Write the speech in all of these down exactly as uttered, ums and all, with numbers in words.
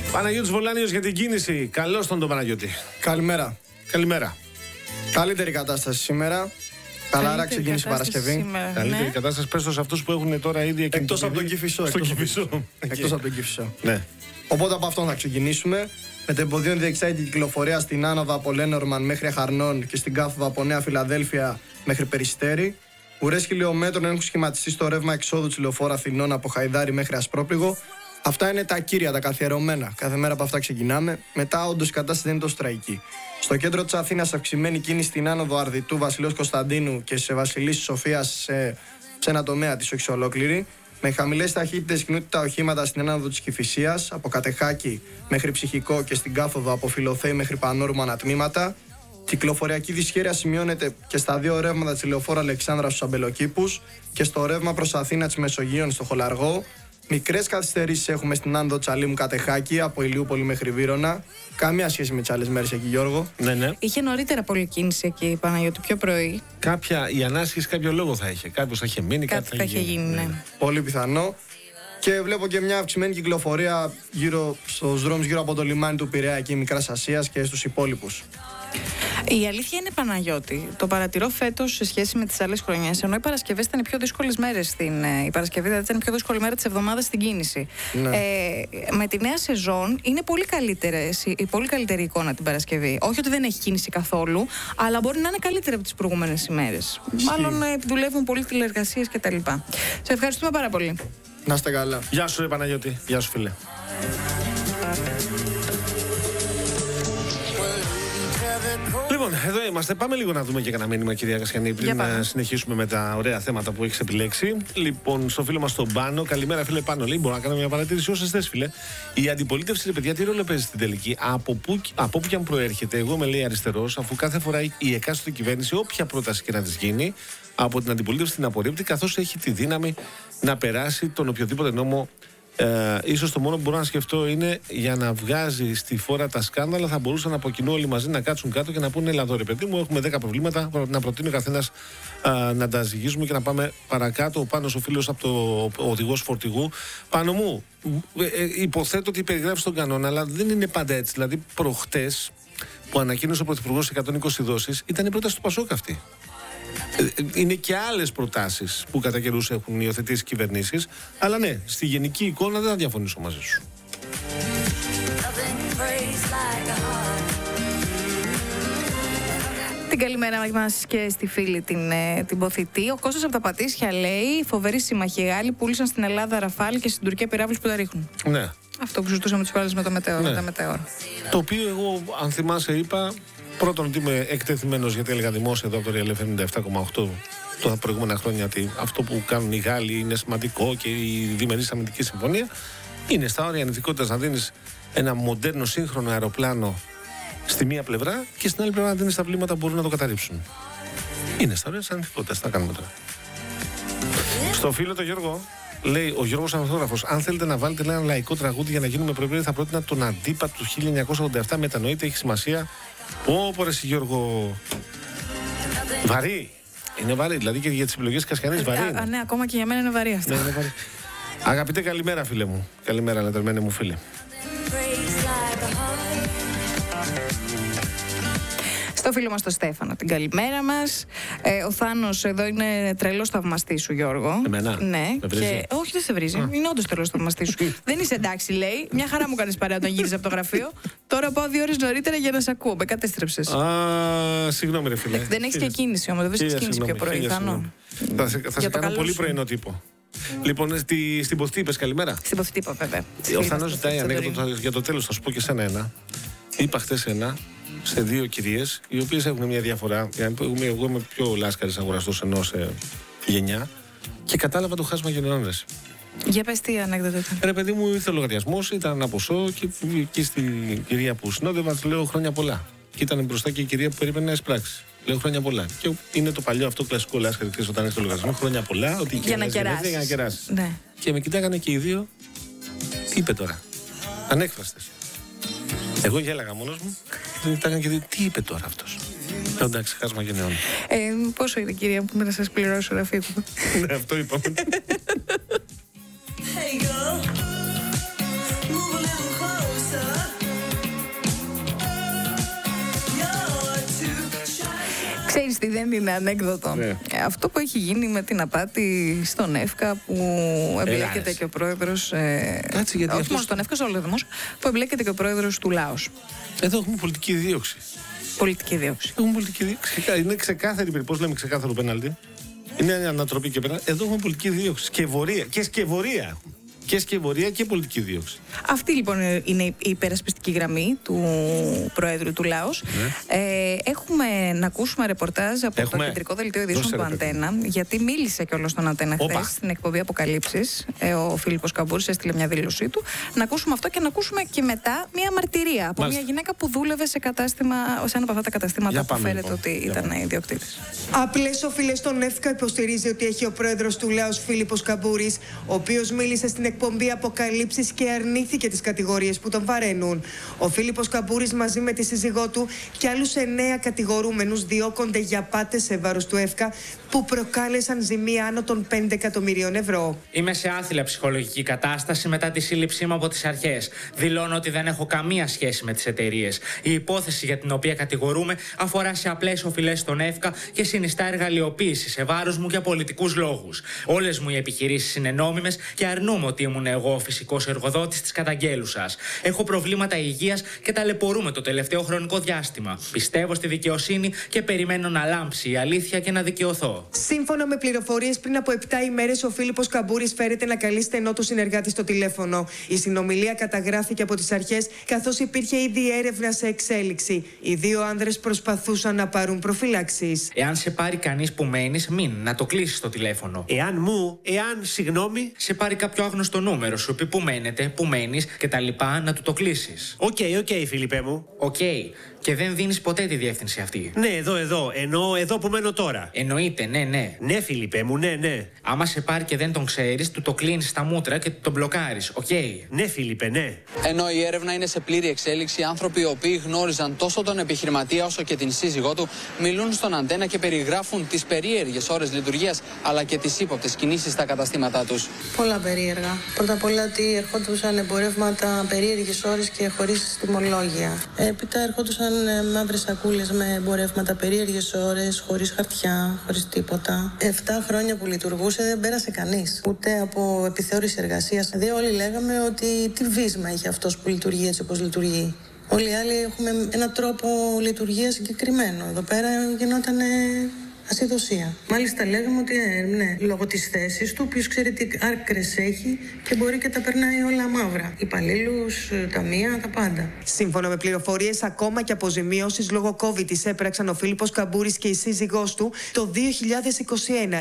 Παναγιώτης Βολάνιος για την κίνηση. Καλώς τον τον Παναγιώτη. Καλημέρα. Καλημέρα. Καλύτερη κατάσταση σήμερα. Καλά, ξεκίνησε η Παρασκευή. Σήμερα, Καλύτερη ναι. κατάσταση. Πες το σε αυτούς που έχουν τώρα ήδη εκτός από τον Κηφισό. Εκτός από τον Κηφισό. Ναι. Οπότε από αυτόν θα ξεκινήσουμε. Με το εμποδίον διεξάγει την κυκλοφορία στην άνοδο από Λένορμαν μέχρι Αχαρνών και στην κάθοδο από Νέα Φιλαδέλφια μέχρι Περιστέρι. Ουρές χιλιόμετρων έχουν σχηματιστεί στο ρεύμα εξόδου της λεωφόρου Αθηνών από Χαϊδάρι μέχρι Ασπρόπληγο. Αυτά είναι τα κύρια, τα καθιερωμένα. Κάθε μέρα από αυτά ξεκινάμε. Μετά, όντως, η κατάσταση δεν είναι τόσο τραγική. Στο κέντρο της Αθήνας, αυξημένη κίνηση στην άνοδο Αρδιτού Βασιλέως Κωνσταντίνου και σε Βασιλής Σοφίας σε, σε ένα τομέα της όχι ολόκληρη. Με χαμηλές ταχύτητες κινούνται τα οχήματα στην άνοδο της Κηφισίας, από Κατεχάκη μέχρι Ψυχικό και στην κάθοδο από Φιλοθέη μέχρι Πανόρμου ανατμήματα. Κυκλοφοριακή δυσχέρεια σημειώνεται και στα δύο ρεύματα της λεωφόρου Αλεξάνδρα στους Αμπελοκήπους και στο ρεύμα προς Αθήνα της Μεσογείων στο Χολαργό. Μικρές καθυστερήσεις έχουμε στην άνοδο Τσαλίμου Κατεχάκη από Ηλιούπολη μέχρι Βύρωνα. Καμία σχέση με τις άλλες μέρες εκεί, Γιώργο. Ναι, ναι. Είχε νωρίτερα πολλή κίνηση εκεί, Παναγιώτη, πιο πρωί. Κάποια, η ανάσχεση κάποιο λόγο θα είχε. Κάποιος θα είχε μείνει, κάτι, κάτι θα είχε γίνει. Ναι. Ναι. Πολύ πιθανό. Και βλέπω και μια αυξημένη κυκλοφορία γύρω στους δρόμους γύρω από το λιμάνι του Πειραιά εκεί Μικράς Ασίας και στους υπόλοιπους. Η αλήθεια είναι, Παναγιώτη, το παρατηρώ φέτος σε σχέση με τις άλλες χρονιές. Ενώ οι Παρασκευές ήταν οι πιο δύσκολες μέρες στην. Η Παρασκευή δηλαδή ήταν η πιο δύσκολη μέρα της εβδομάδας στην κίνηση. Ναι. Ε, με τη νέα σεζόν είναι πολύ, η πολύ καλύτερη εικόνα την Παρασκευή. Όχι ότι δεν έχει κίνηση καθόλου, αλλά μπορεί να είναι καλύτερη από τις προηγούμενες ημέρες. Μάλλον ε, δουλεύουν πολύ τηλεεργασίες κτλ. Σε ευχαριστούμε πάρα πολύ. Να είστε καλά. Γεια σου, ρε Παναγιώτη. Γεια σου, φίλε. Λοιπόν, εδώ είμαστε. Πάμε λίγο να δούμε και κανένα μήνυμα, κυρία Κασιανή, πριν να συνεχίσουμε με τα ωραία θέματα που έχεις επιλέξει. Λοιπόν, στο φίλο μας τον Πάνο, καλημέρα, φίλε Πάνο. Λέει: μπορώ να κάνω μια παρατήρηση όσες θες, φίλε. Η αντιπολίτευση, ρε παιδιά, τι ρόλο παίζει στην τελική. Από πού, από πού και αν προέρχεται, εγώ με λέει αριστερός, αφού κάθε φορά η εκάστοτε κυβέρνηση, όποια πρόταση και να της γίνει, από την αντιπολίτευση την απορρίπτει, καθώς έχει τη δύναμη να περάσει τον οποιοδήποτε νόμο. Ε, ίσως το μόνο που μπορώ να σκεφτώ είναι για να βγάζει στη φόρα τα σκάνδαλα θα μπορούσαν από κοινού όλοι μαζί να κάτσουν κάτω και να πούνε: ελά, εδώ ρε παιδί μου, έχουμε δέκα προβλήματα. Να προτείνει ο καθένας να τα ζυγίζουμε και να πάμε παρακάτω. Ο Πάνος, ο φίλος από το οδηγός φορτηγού. Πάνω μου, ε, ε, υποθέτω ότι περιγράφει τον κανόνα, αλλά δεν είναι πάντα έτσι. Δηλαδή, προχτές που ανακοίνωσε ο Πρωθυπουργός εκατόν είκοσι δόσεις, ήταν η πρόταση του Πασόκ αυτή. Είναι και άλλες προτάσεις που κατά καιρούς έχουν υιοθετήσει κυβερνήσεις. Αλλά ναι, στη γενική εικόνα δεν θα διαφωνήσω μαζί σου. Την καλημέρα μας και στη φίλη την, την Ποθητή. Ο Κώστας από τα Πατήσια λέει: φοβερή συμμαχία. Οι Γάλλοι πούλησαν στην Ελλάδα Ραφάλ και στην Τουρκία πυράβλους που τα ρίχνουν. Ναι. Αυτό που συζητούσαμε τις φορές με το μετέωρο. Ναι. Τα μετέωρα. Το οποίο εγώ, αν θυμάσαι, είπα. Πρώτον, ότι είμαι εκτεθειμένος, γιατί έλεγα δημόσια εδώ από το Real εφ εμ ενενήντα επτά κόμμα οκτώ τα προηγούμενα χρόνια ότι αυτό που κάνουν οι Γάλλοι είναι σημαντικό και η διμερής αμυντική συμφωνία. Είναι στα όρια ανηθικότητας να δίνεις ένα μοντέρνο σύγχρονο αεροπλάνο στη μία πλευρά και στην άλλη πλευρά να δίνεις τα πλήματα που μπορούν να το καταρρύψουν. Είναι στα όρια της ανηθικότητας. Τι θα κάνουμε τώρα. Στο φίλο το Γιώργο, λέει ο Γιώργος Ανθόγραφος: αν θέλετε να βάλετε ένα λαϊκό τραγούδι για να γίνουμε προπήρε, θα πρότεινα τον Αντίπα του χίλια εννιακόσια ογδόντα επτά. Μετανοείται, έχει σημασία. Πω πω ρε Γιώργο. Βαρύ. Είναι βαρύ, δηλαδή και για τις επιλογές της Κασιανής βαρύ. Α, ναι, ακόμα και για μένα είναι βαρύ αυτό. Ναι, είναι βαρύ. Αγαπητέ, καλημέρα φίλε μου. Καλημέρα, λατρεμένη μου φίλε. Στο φίλο μας τον Στέφανο, την καλημέρα μας. Ε, ο Θάνος εδώ είναι τρελός θαυμαστής σου, Γιώργο. Εμένα. Ναι. Με βρίζει. Και... όχι, δεν σε βρίζει. Α. Είναι όντως τρελός θαυμαστής σου. Δεν είσαι εντάξει, λέει. Μια χαρά μου κάνεις παρέα όταν γύριζε από το γραφείο. Τώρα πάω δύο ώρες νωρίτερα για να σε ακούω. Με κατέστρεψες. Α, συγγνώμη, ρε φίλε. Δεν έχεις και κίνηση όμως. Δεν βρίσκεις κίνηση πιο πρωί, Θάνο. Θα σε, θα σε κάνω πολύ πρωινό τύπο. Λοιπόν, στη, στην Ποθητή είπες καλημέρα. Στην Ποθητή είπα, βέβαια. Ο Θάνος ζητάει ανέκδοτο για το τέλος. Θα σου πω και σένα ένα. Είπα χτες ένα σε δύο κυρίες, οι οποίες έχουν μια διαφορά. Εγώ είμαι πιο λάσκαρης αγοραστός ενώ σε γενιά και κατάλαβα το χάσμα γενναιών. Για πες τι ανέκδοτο ήταν. Ρε παιδί μου, ήρθε ο λογαριασμός, ήταν ένα ποσό και εκεί στην κυρία που συνόδευα του λέω χρόνια πολλά. Και ήταν μπροστά και η κυρία που περίμενε να εισπράξει. Λέω χρόνια πολλά. Και είναι το παλιό αυτό κλασικό λάσκαρη όταν έχει το λογαριασμό. Χρόνια πολλά, ότι για να κεράσει. Για να κεράσει. Ναι. Και με κοιτάγανε και οι δύο. Τι είπε τώρα. Ανέκφραστες. Εγώ γέλαγα μόνος μου. Και κοιτάγανε και οι δύο. Τι είπε τώρα αυτός. Λέω εντάξει, χάσμα γενναιών. Ε, πόσο είναι, κυρία, που με να σας πληρώσω, Ραφίκου. Ναι, αυτό είπαμε. Hey girl, move a little closer. Ξέρεις τι δεν είναι ανέκδοτο. Ναι. Αυτό που έχει γίνει με την απάτη στον ΕΦΚΑ που εμπλέκεται και ο πρόεδρος. Ε, Κάτσε, γιατί όχι αυτός... μόνο στον ΕΦΚΑ, σε όλο το δημόσιο, που εμπλέκεται και ο πρόεδρος του Λάος. Εδώ έχουμε πολιτική δίωξη. Πολιτική δίωξη. Έχουμε πολιτική δίωξη. Είναι ξεκάθαρη, πώς λέμε ξεκάθαρο πέναλτι. Είναι ανατροπή και πέναλτι. Εδώ έχουμε πολιτική δίωξη. Σκευωρία. Και σκευωρία έχουμε. Και σκευωρία και πολιτική δίωξη. Αυτή λοιπόν είναι η υπερασπιστική γραμμή του Προέδρου του Λάος. Ναι. Ε, έχουμε να ακούσουμε ρεπορτάζ από έχουμε. το κεντρικό δελτίο ειδήσεων του Αντένα, γιατί μίλησε κιόλας στον Αντένα χθες στην εκπομπή Αποκαλύψεις. Ε, ο Φίλιππος Καμπούρης έστειλε μια δήλωσή του. Να ακούσουμε αυτό και να ακούσουμε και μετά μια μαρτυρία από Μάλιστα. μια γυναίκα που δούλευε σε κατάστημα, σε ένα από αυτά τα καταστήματα Για που πάμε, φέρεται λοιπόν. ότι Για ήταν πάμε. ιδιοκτήτης. Απλές οφειλές στον ΕΦΚΑ υποστηρίζει ότι έχει ο Πρόεδρος του Λάος Φίλιππος Καμπούρης, ο οποίος μίλησε στην εκπομπή Αποκαλύψεις και αρνήθηκε τις κατηγορίες που τον βαραίνουν. Ο Φίλιππος Καμπούρης μαζί με τη σύζυγό του και άλλους εννέα κατηγορούμενους διώκονται για πάτες σε βάρος του ΕΦΚΑ που προκάλεσαν ζημία άνω των πέντε εκατομμυρίων ευρώ. Είμαι σε άθλια ψυχολογική κατάσταση μετά τη σύλληψή μου από τις αρχές. Δηλώνω ότι δεν έχω καμία σχέση με τις εταιρείες. Η υπόθεση για την οποία κατηγορούμε αφορά σε απλές οφειλές στον ΕΦΚΑ και συνιστά εργαλειοποίηση σε βάρος μου για πολιτικούς λόγους. Όλες μου οι επιχειρήσεις είναι νόμιμες και αρνούμαι ότι ήμουν εγώ ο φυσικός εργοδότης της καταγγέλουσας. Έχω προβλήματα υγείας και ταλαιπωρούμε το τελευταίο χρονικό διάστημα. Πιστεύω στη δικαιοσύνη και περιμένω να λάμψει η αλήθεια και να δικαιωθώ. Σύμφωνα με πληροφορίες, πριν από επτά ημέρες ο Φίλιππος Καμπούρης φέρεται να καλεί στενό του συνεργάτη στο τηλέφωνο. Η συνομιλία καταγράφηκε από τις αρχές, καθώς υπήρχε ήδη έρευνα σε εξέλιξη. Οι δύο άνδρες προσπαθούσαν να πάρουν προφυλάξεις. Εάν σε πάρει κανείς που μένεις, μην να το κλείσεις το τηλέφωνο. Εάν μου, εάν συγγνώμη, σε πάρει κάποιο άγνωστο νούμερο, σου πει που μένετε, που μένεις και τα λοιπά, να του το κλείσεις. Οκ, okay, οκ, okay, Φίλιππε μου. Οκ. Okay. Και δεν δίνεις ποτέ τη διεύθυνση αυτή. Ναι, εδώ, εδώ. Εννοώ εδώ που μένω τώρα. Εννοείται, ναι, ναι. Ναι, Φίλιππε μου, ναι, ναι. Άμα σε πάρει και δεν τον ξέρεις, του το κλείνεις στα μούτρα και του τον μπλοκάρεις. Οκ. Okay. Ναι, Φίλιππε, ναι. Ενώ η έρευνα είναι σε πλήρη εξέλιξη, άνθρωποι οι οποίοι γνώριζαν τόσο τον επιχειρηματία όσο και την σύζυγό του μιλούν στον Αντένα και περιγράφουν τις περίεργες ώρες λειτουργίας αλλά και τις ύποπτες κινήσεις στα καταστήματά τους. Πολλά περίεργα. Πρώτα απ' όλα ότι ερχόντουσαν εμπορεύματα περίεργες ώρες και χωρίς τιμολόγια. Έπειτα ερχόντουσαν μαύρες σακούλες με εμπορεύματα περίεργες ώρες, χωρίς χαρτιά, χωρίς τίποτα. Εφτά χρόνια που λειτουργούσε δεν πέρασε κανείς. Ούτε από επιθεώρηση εργασίας. Δηλαδή όλοι λέγαμε ότι τι βίσμα είχε αυτός που λειτουργεί έτσι όπως λειτουργεί. Όλοι οι άλλοι έχουμε έναν τρόπο λειτουργίας συγκεκριμένο. Εδώ πέρα γινόταν ασυδοσία. Μάλιστα λέγαμε ότι ε, ναι, λόγω της θέσης του, ποιος ξέρει τι άκρες έχει και μπορεί και τα περνάει όλα μαύρα. Υπαλλήλους, ταμεία, τα πάντα. Σύμφωνα με πληροφορίες, ακόμα και αποζημιώσεις λόγω COVID τις έπραξαν ο Φίλιππος Καμπούρης και η σύζυγός του το δύο χιλιάδες είκοσι ένα.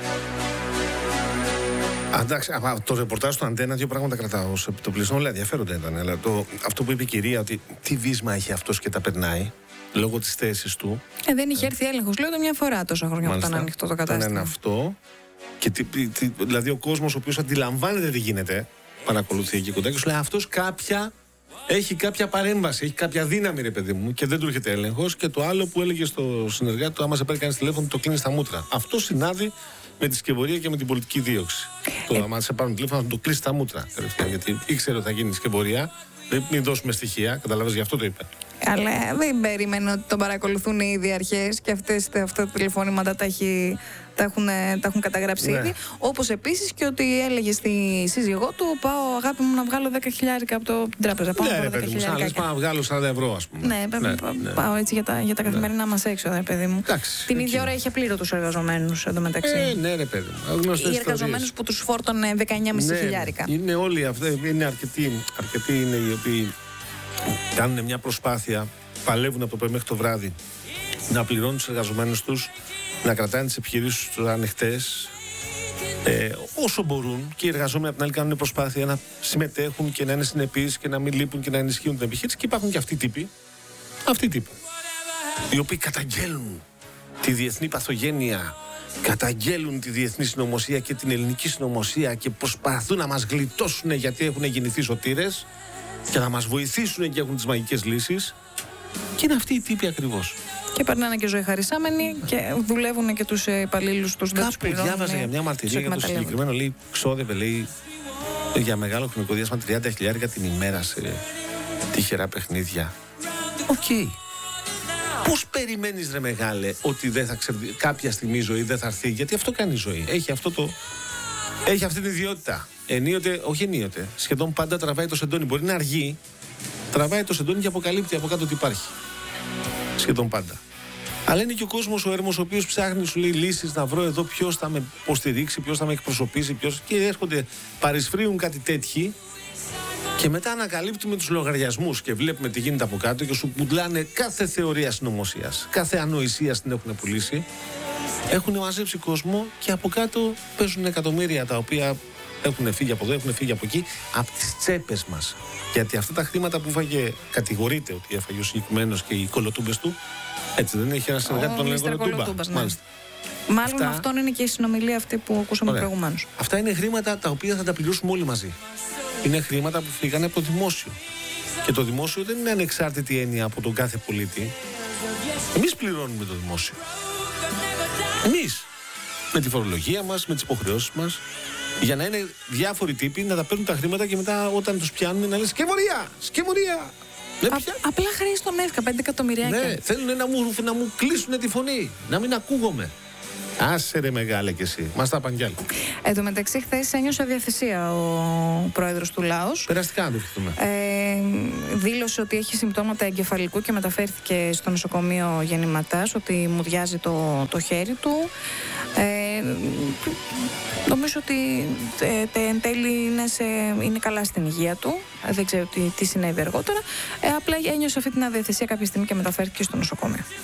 Εντάξει, από το ρεπορτάζ του Αντένα δύο πράγματα κρατάω ως επιτοπλισμό. Όλα ενδιαφέροντα ήταν. Αλλά το, αυτό που είπε η κυρία, ότι τι βίσμα έχει αυτός και τα περνάει λόγω της θέσης του. Ε, δεν είχε έρθει έλεγχος. Λέω το μια φορά τόσα χρόνια που ήταν ανοιχτό το κατάστημα. Ήταν αυτό. Και τι, τι, δηλαδή ο κόσμος ο οποίος αντιλαμβάνεται τι γίνεται, παρακολουθεί εκεί κοντά και σου λέει αυτός κάποια. Έχει κάποια παρέμβαση, έχει κάποια δύναμη, ρε παιδί μου, και δεν του έρχεται έλεγχος. Και το άλλο που έλεγε στο συνεργάτη του, άμα σε πάρει κανείς τηλέφωνο, το κλείνει στα μούτρα. Αυτό συνάδει με τη σκευωρία και με την πολιτική δίωξη. Ε... Το άμα σε πάρουν τηλέφωνο, να το κλείσει στα μούτρα. Γιατί ήξερε ότι θα γίνει σκευωρία. Δεν μην δώσουμε στοιχεία, καταλαβαίνεις, γι' αυτό το είπε. Αλλά δεν περίμενε ότι τον παρακολουθούν οι ίδιοι αρχές και αυτές, αυτά τα τηλεφώνηματα τα, έχει, τα, έχουν, τα έχουν καταγράψει ναι. ήδη. Όπως επίσης και ότι έλεγε στη σύζυγό του: πάω, αγάπη μου, να βγάλω δέκα χιλιάρικα από το τράπεζα. Πάω ναι, ρε παιδί μου, σαν λες, πάω να βγάλω σαράντα ευρώ, ας πούμε. Ναι, ναι, ναι. Πάω έτσι για τα, για τα καθημερινά ναι. μας έξοδα, ρε παιδί μου. Εντάξει, την εκεί. ίδια ώρα είχε απλήρωτους εργαζομένους εντωμεταξύ. Ε, ναι, ρε παιδί μου. Οι εργαζομένους που τους φόρτωνε δεκαεννιά κόμμα πέντε χιλιάρικα. Είναι όλοι αυτοί, είναι αρκετοί, αρκετοί είναι οι οποίοι κάνουν μια προσπάθεια. Παλεύουν από το πρωί μέχρι το βράδυ να πληρώνουν τους εργαζομένους τους, να κρατάνε τις επιχειρήσεις τους ανοιχτές ε, όσο μπορούν, και οι εργαζόμενοι από την άλλη κάνουν προσπάθεια να συμμετέχουν και να είναι συνεπείς και να μην λείπουν και να ενισχύουν την επιχείρηση. Και υπάρχουν και αυτοί οι τύποι, αυτοί οι τύποι οι οποίοι καταγγέλνουν τη διεθνή παθογένεια, καταγγέλνουν τη διεθνή συνωμοσία και την ελληνική συνωμοσία και προσπαθούν να μας γλιτώσουν γιατί έχουν γεννηθεί σωτήρες και να μας βοηθήσουν και έχουν τις μαγικές λύσεις. Και είναι αυτοί οι τύποι ακριβώς. Και περνάνε και ζωή χαρισάμενοι και δουλεύουν και τους υπαλλήλους τους. Κάπου διάβαζα για μια μαρτυρία για το συγκεκριμένο. Λέει, ξόδευε, λέει, για μεγάλο χρονικό διάστημα τριάντα χιλιάρικα την ημέρα σε τυχερά παιχνίδια. Οκ. Okay. Πώς περιμένεις, ρε μεγάλε, ότι δεν θα ξε... κάποια στιγμή η ζωή δεν θα έρθει? Γιατί αυτό κάνει η ζωή. Έχει, αυτό το... Έχει αυτή την ιδιότητα. Ενίοτε, όχι ενίοτε, σχεδόν πάντα τραβάει το σεντόνι. Μπορεί να αργεί, τραβάει το σεντόνι και αποκαλύπτει από κάτω τι υπάρχει. Σχεδόν πάντα. Αλλά είναι και ο κόσμος ο έρμος, ο οποίος ψάχνει, σου λέει λύσεις, να βρω εδώ ποιος θα με υποστηρίξει, ποιος θα με εκπροσωπήσει, ποιος. Και έρχονται, παρισφρίουν κάτι τέτοιοι. Και μετά ανακαλύπτουμε τους λογαριασμούς και βλέπουμε τι γίνεται από κάτω και σου πουλάνε κάθε θεωρία συνωμοσίας, κάθε ανοησία την έχουν πουλήσει. Έχουν μαζέψει κόσμο και από κάτω παίζουν εκατομμύρια τα οποία έχουν φύγει από εδώ, έχουν φύγει από εκεί, από τις τσέπες μας. Γιατί αυτά τα χρήματα που φάγε, κατηγορείται ότι έφαγε ο συγκεκριμένος και οι κολοτούμπες του, έτσι δεν έχει ένα συνεργάτη τον λένε κολοτούμπα. Ναι. Μάλιστα. Μάλλον Αυτά... αυτόν είναι και η συνομιλία αυτή που ακούσαμε προηγουμένως. Αυτά είναι χρήματα τα οποία θα τα πληρώσουμε όλοι μαζί. Είναι χρήματα που φύγανε από το δημόσιο. Και το δημόσιο δεν είναι ανεξάρτητη έννοια από τον κάθε πολίτη. Εμείς πληρώνουμε το δημόσιο. Εμείς. Με τη φορολογία μας, με τις υποχρεώσεις μας. Για να είναι διάφοροι τύποι να τα παίρνουν τα χρήματα και μετά όταν τους πιάνουν να λένε σκευωρία! Σκευωρία! Απλά χρέη στον ΕΦΚΑ, πέντε εκατομμυριάκια. Ναι, θέλουν να μου, να μου κλείσουν τη φωνή, να μην ακούγομαι. Άσε ρε μεγάλε κι εσύ, μας τα πάνε κι άλλοι. Εν τω μεταξύ, χθες ένιωσε αδιαθεσία ο πρόεδρος του Λάος. Περαστικά να το ευχηθούμε. Ε, δήλωσε ότι έχει συμπτώματα εγκεφαλικού και μεταφέρθηκε στο νοσοκομείο γεννηματάς, ότι μου διάζει το, το χέρι του. Ε, νομίζω ότι ε, εν τέλει είναι, σε, είναι καλά στην υγεία του. Δεν ξέρω τι, τι συνέβη αργότερα. Ε, απλά ένιωσε αυτή την αδιαθεσία κάποια στιγμή και μεταφέρθηκε στο νοσοκομείο.